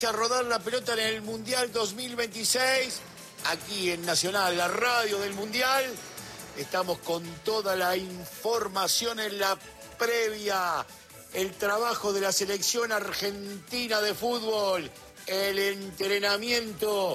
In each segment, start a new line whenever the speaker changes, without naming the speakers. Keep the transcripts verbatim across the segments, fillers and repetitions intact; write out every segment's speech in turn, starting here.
A rodar la pelota en el Mundial dos mil veintiséis, aquí en Nacional, la radio del Mundial. Estamos con toda la información en la previa, el trabajo de la selección argentina de fútbol, el entrenamiento,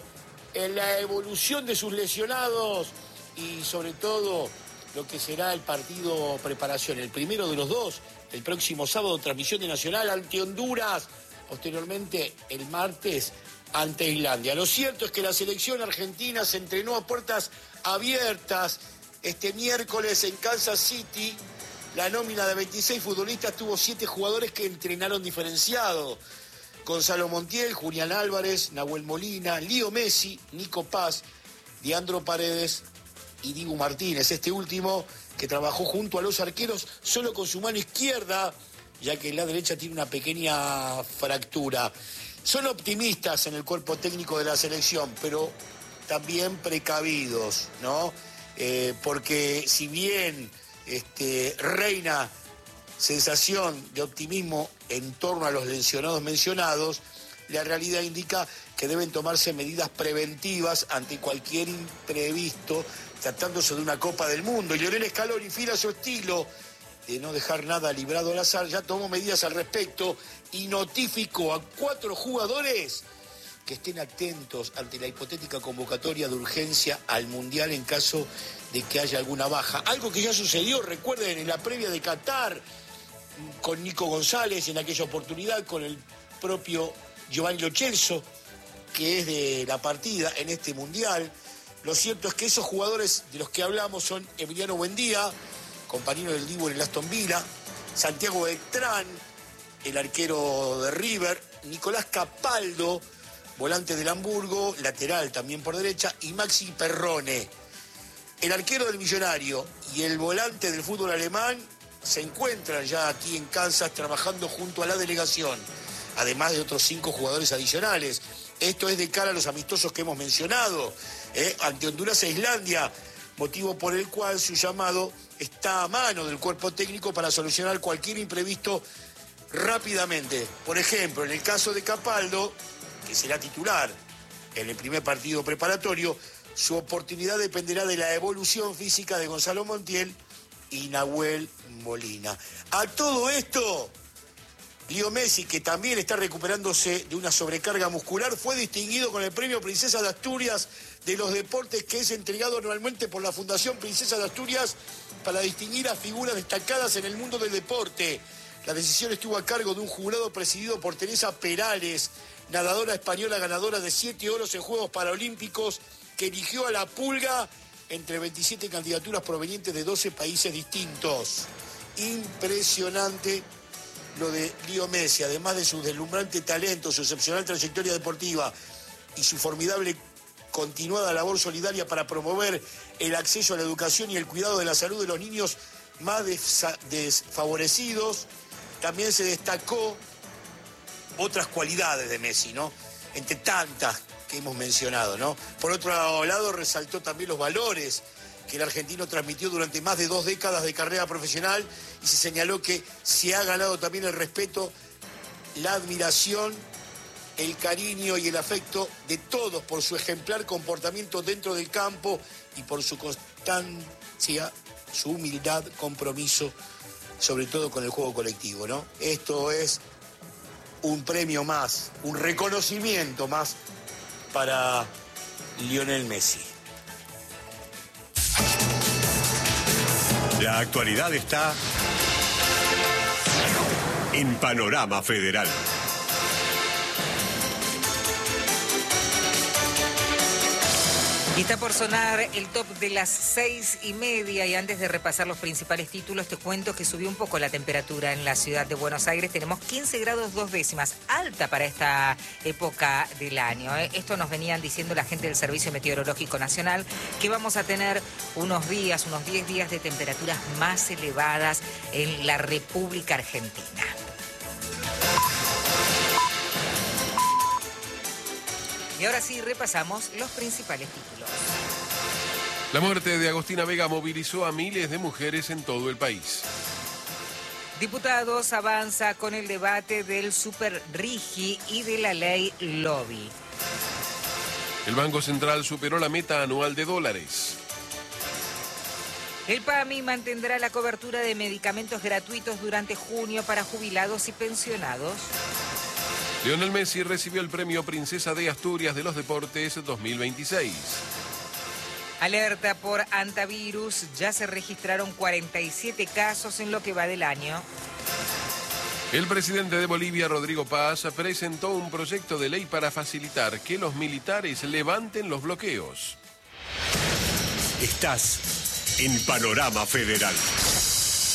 la evolución de sus lesionados y sobre todo lo que será el partido preparación, el primero de los dos, el próximo sábado, transmisión de Nacional ante Honduras. Posteriormente, el martes, ante Islandia. Lo cierto es que la selección argentina se entrenó a puertas abiertas este miércoles en Kansas City. La nómina de veintiséis futbolistas tuvo siete jugadores que entrenaron diferenciado. Gonzalo Montiel, Julián Álvarez, Nahuel Molina, Lío Messi, Nico Paz, Diandro Paredes y Dibu Martínez. Este último que trabajó junto a los arqueros solo con su mano izquierda, ya que en la derecha tiene una pequeña fractura. Son optimistas en el cuerpo técnico de la selección, pero también precavidos, ¿no? Eh, porque si bien este, reina sensación de optimismo en torno a los lesionados mencionados, la realidad indica que deben tomarse medidas preventivas ante cualquier imprevisto, tratándose de una Copa del Mundo. Y Lionel Scaloni, fiel a su estilo de no dejar nada librado al azar, ya tomó medidas al respecto y notificó a cuatro jugadores que estén atentos ante la hipotética convocatoria de urgencia al Mundial en caso de que haya alguna baja. Algo que ya sucedió, recuerden, en la previa de Qatar, con Nico González, en aquella oportunidad, con el propio Giovanni Lo Celso, que es de la partida en este Mundial. Lo cierto es que esos jugadores de los que hablamos son Emiliano Buendía, compañero del Dibu en el Aston Villa, Santiago Beltrán, el arquero de River, Nicolás Capaldo, volante del Hamburgo, lateral también por derecha, y Maxi Perrone. El arquero del Millonario y el volante del fútbol alemán se encuentran ya aquí en Kansas trabajando junto a la delegación, además de otros cinco jugadores adicionales. Esto es de cara a los amistosos que hemos mencionado, ¿eh? ante Honduras e Islandia, motivo por el cual su llamado está a mano del cuerpo técnico para solucionar cualquier imprevisto rápidamente. Por ejemplo, en el caso de Capaldo, que será titular en el primer partido preparatorio, su oportunidad dependerá de la evolución física de Gonzalo Montiel y Nahuel Molina. A todo esto, Lío Messi, que también está recuperándose de una sobrecarga muscular, fue distinguido con el premio Princesa de Asturias de los deportes, que es entregado anualmente por la Fundación Princesa de Asturias para distinguir a figuras destacadas en el mundo del deporte. La decisión estuvo a cargo de un jurado presidido por Teresa Perales, nadadora española ganadora de siete oros en Juegos Paralímpicos, que eligió a la Pulga entre veintisiete candidaturas provenientes de doce países distintos. Impresionante lo de Lío Messi, además de su deslumbrante talento, su excepcional trayectoria deportiva y su formidable continuada labor solidaria para promover el acceso a la educación y el cuidado de la salud de los niños más desfavorecidos. También se destacó otras cualidades de Messi, ¿no? Entre tantas que hemos mencionado, ¿no? Por otro lado, resaltó también los valores que el argentino transmitió durante más de dos décadas de carrera profesional y se señaló que se ha ganado también el respeto, la admiración, el cariño y el afecto de todos por su ejemplar comportamiento dentro del campo y por su constancia, su humildad, compromiso, sobre todo con el juego colectivo, ¿no? Esto es un premio más, un reconocimiento más para Lionel Messi.
La actualidad está en Panorama Federal.
Y está por sonar el top de las seis y media, y antes de repasar los principales títulos te cuento que subió un poco la temperatura en la ciudad de Buenos Aires. Tenemos quince grados dos décimas, alta para esta época del año, ¿eh? Esto nos venían diciendo la gente del Servicio Meteorológico Nacional, que vamos a tener unos días, unos diez días de temperaturas más elevadas en la República Argentina. Y ahora sí, repasamos los principales títulos.
La muerte de Agostina Vega movilizó a miles de mujeres en todo el país.
Diputados avanza con el debate del Super Rigi y de la ley Lobby.
El Banco Central superó la meta anual de dólares.
El PAMI mantendrá la cobertura de medicamentos gratuitos durante junio para jubilados y pensionados.
Lionel Messi recibió el premio Princesa de Asturias de los Deportes dos mil veintiséis.
Alerta por antivirus, ya se registraron cuarenta y siete casos en lo que va del año.
El presidente de Bolivia, Rodrigo Paz, presentó un proyecto de ley para facilitar que los militares levanten los bloqueos.
Estás en Panorama Federal.